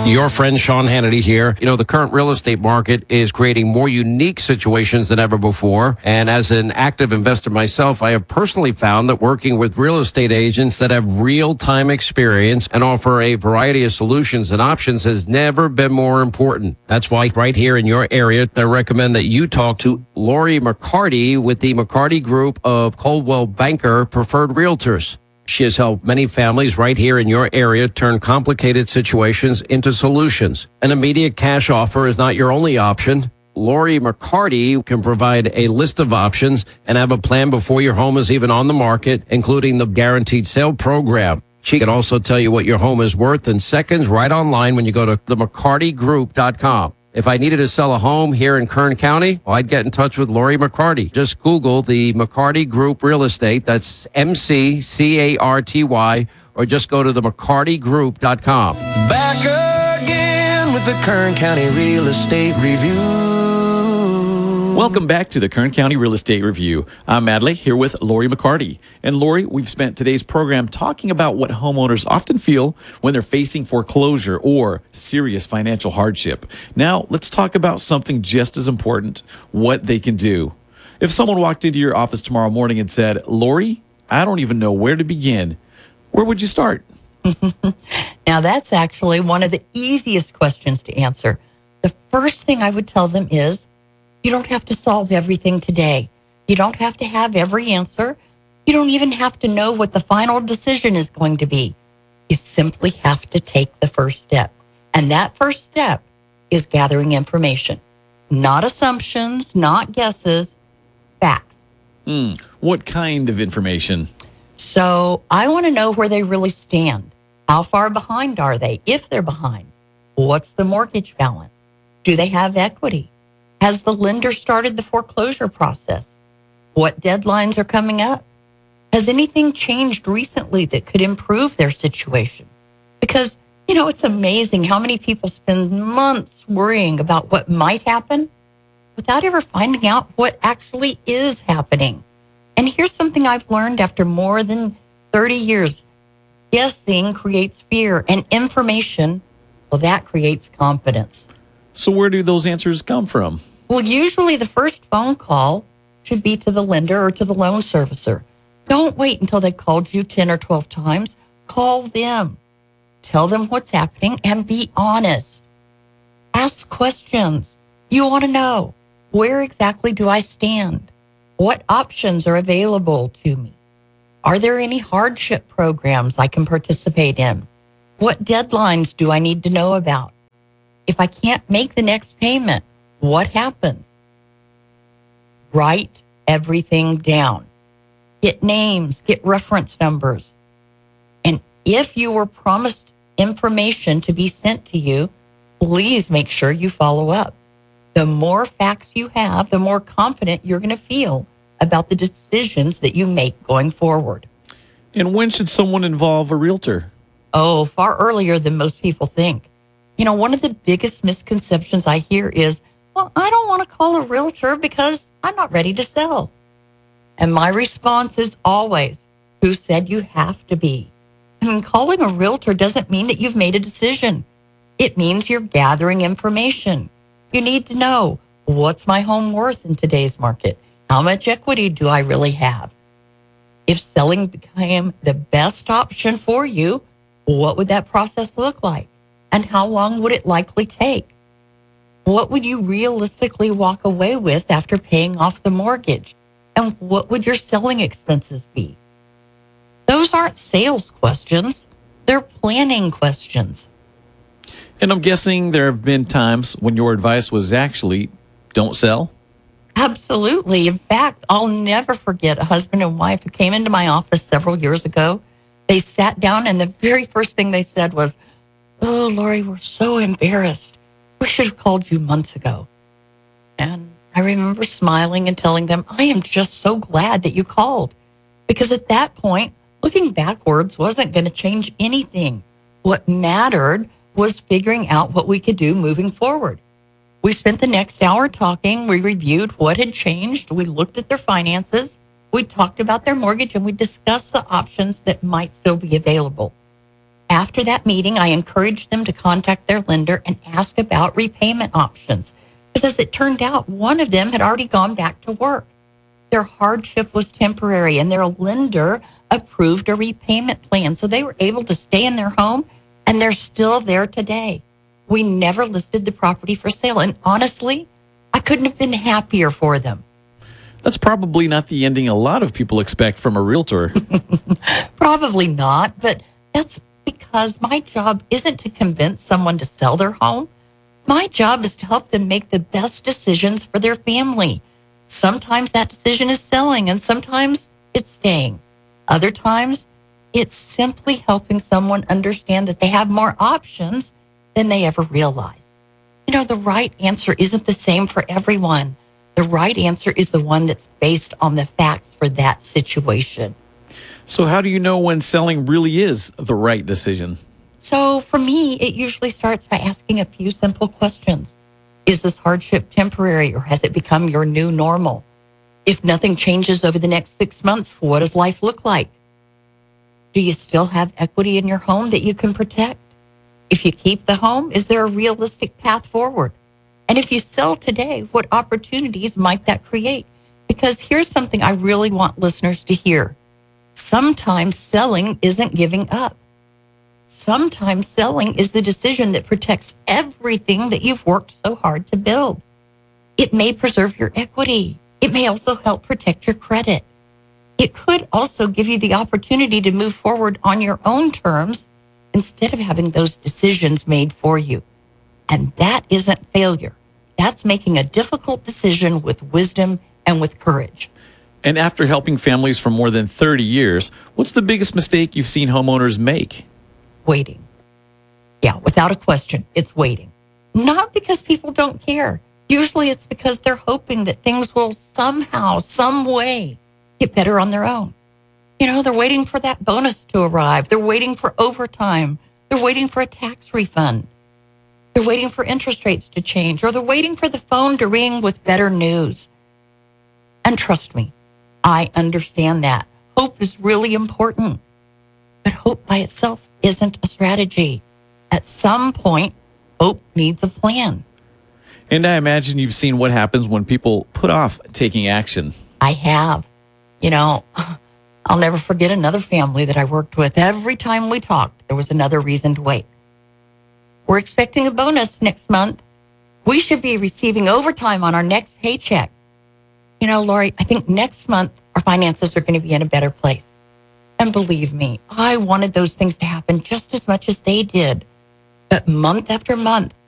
Your friend Sean Hannity here. You know, the current real estate market is creating more unique situations than ever before. And as an active investor myself, I have personally found that working with real estate agents that have real-time experience and offer a variety of solutions and options has never been more important. That's why right here in your area, I recommend that you talk to Lori McCarty with the McCarty Group of Coldwell Banker Preferred Realtors. She has helped many families right here in your area turn complicated situations into solutions. An immediate cash offer is not your only option. Lori McCarty can provide a list of options and have a plan before your home is even on the market, including the guaranteed sale program. She can also tell you what your home is worth in seconds right online when you go to themccartygroup.com. If I needed to sell a home here in Kern County, well, I'd get in touch with Lori McCarty. Just Google the McCarty Group Real Estate. That's MCCARTY, or just go to themccartygroup.com. Back again with the Kern County Real Estate Review. Welcome back to the Kern County Real Estate Review. I'm Madley here with Lori McCarty. And Lori, we've spent today's program talking about what homeowners often feel when they're facing foreclosure or serious financial hardship. Now, let's talk about something just as important, what they can do. If someone walked into your office tomorrow morning and said, Lori, I don't even know where to begin, where would you start? Now, that's actually one of the easiest questions to answer. The first thing I would tell them is, you don't have to solve everything today. You don't have to have every answer. You don't even have to know what the final decision is going to be. You simply have to take the first step. And that first step is gathering information. Not assumptions, not guesses, facts. What kind of information? So I want to know where they really stand. How far behind are they, if they're behind? What's the mortgage balance? Do they have equity? Has the lender started the foreclosure process? What deadlines are coming up? Has anything changed recently that could improve their situation? Because, you know, it's amazing how many people spend months worrying about what might happen without ever finding out what actually is happening. And here's something I've learned after more than 30 years. Guessing creates fear, and information, well, that creates confidence. So where do those answers come from? Well, usually the first phone call should be to the lender or to the loan servicer. Don't wait until they've called you 10 or 12 times. Call them. Tell them what's happening and be honest. Ask questions. You want to know, where exactly do I stand? What options are available to me? Are there any hardship programs I can participate in? What deadlines do I need to know about? If I can't make the next payment, what happens? Write everything down. Get names, get reference numbers. And if you were promised information to be sent to you, please make sure you follow up. The more facts you have, the more confident you're going to feel about the decisions that you make going forward. And when should someone involve a realtor? Oh, far earlier than most people think. You know, one of the biggest misconceptions I hear is, well, I don't want to call a realtor because I'm not ready to sell. And my response is always, who said you have to be? I mean, calling a realtor doesn't mean that you've made a decision. It means you're gathering information. You need to know, what's my home worth in today's market? How much equity do I really have? If selling became the best option for you, what would that process look like? And how long would it likely take? What would you realistically walk away with after paying off the mortgage? And what would your selling expenses be? Those aren't sales questions. They're planning questions. And I'm guessing there have been times when your advice was actually, don't sell? Absolutely. In fact, I'll never forget a husband and wife who came into my office several years ago. They sat down and the very first thing they said was, oh, Lori, we're so embarrassed. We should have called you months ago. And I remember smiling and telling them, I am just so glad that you called. Because at that point, looking backwards wasn't going to change anything. What mattered was figuring out what we could do moving forward. We spent the next hour talking. We reviewed what had changed. We looked at their finances. We talked about their mortgage, and we discussed the options that might still be available. After that meeting, I encouraged them to contact their lender and ask about repayment options. Because as it turned out, one of them had already gone back to work. Their hardship was temporary, and their lender approved a repayment plan. So they were able to stay in their home, and they're still there today. We never listed the property for sale. And honestly, I couldn't have been happier for them. That's probably not the ending a lot of people expect from a realtor. Probably not, but that's because my job isn't to convince someone to sell their home. My job is to help them make the best decisions for their family. Sometimes that decision is selling, and sometimes it's staying. Other times, it's simply helping someone understand that they have more options than they ever realized. You know, the right answer isn't the same for everyone. The right answer is the one that's based on the facts for that situation. So how do you know when selling really is the right decision? So for me, it usually starts by asking a few simple questions. Is this hardship temporary, or has it become your new normal? If nothing changes over the next 6 months, what does life look like? Do you still have equity in your home that you can protect? If you keep the home, is there a realistic path forward? And if you sell today, what opportunities might that create? Because here's something I really want listeners to hear. Sometimes selling isn't giving up. Sometimes selling is the decision that protects everything that you've worked so hard to build. It may preserve your equity. It may also help protect your credit. It could also give you the opportunity to move forward on your own terms instead of having those decisions made for you. And that isn't failure. That's making a difficult decision with wisdom and with courage. And after helping families for more than 30 years, what's the biggest mistake you've seen homeowners make? Waiting. Yeah, without a question, it's waiting. Not because people don't care. Usually it's because they're hoping that things will somehow, some way, get better on their own. You know, they're waiting for that bonus to arrive. They're waiting for overtime. They're waiting for a tax refund. They're waiting for interest rates to change, or they're waiting for the phone to ring with better news. And trust me, I understand that. Hope is really important. But hope by itself isn't a strategy. At some point, hope needs a plan. And I imagine you've seen what happens when people put off taking action. I have. You know, I'll never forget another family that I worked with. Every time we talked, there was another reason to wait. We're expecting a bonus next month. We should be receiving overtime on our next paycheck. You know, Lori, I think next month our finances are going to be in a better place. And believe me, I wanted those things to happen just as much as they did. But month after month,